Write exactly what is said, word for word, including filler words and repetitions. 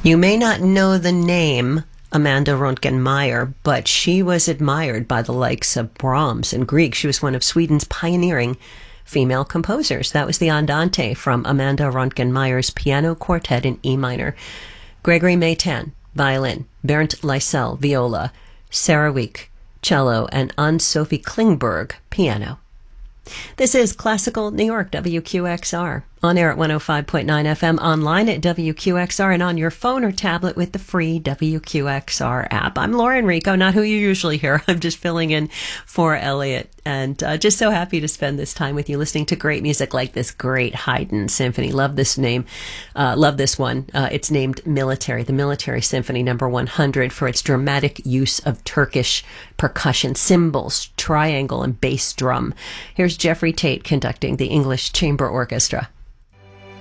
You may not know the name Amanda Röntgen-Meyer, but she was admired by the likes of Brahms and Grieg. She was one of Sweden's pioneering female composers. That was the Andante from Amanda Röntgen-Meyer's Piano Quartet in E minor. Gregory Maytan, violin. Bernd Leisel, viola. Sarah Wieck, cello. And Anne-Sophie Klingberg, piano. This is Classical New York, W Q X R. On air at one oh five point nine F M, online at W Q X R, and on your phone or tablet with the free W Q X R app. I'm Laura Enrico, not who you usually hear. I'm just filling in for Elliot, and uh, just so happy to spend this time with you listening to great music like this great Haydn Symphony. Love this name. Uh, love this one. Uh, it's named Military, the Military Symphony number one hundred, for its dramatic use of Turkish percussion, cymbals, triangle, and bass drum. Here's Jeffrey Tate conducting the English Chamber Orchestra.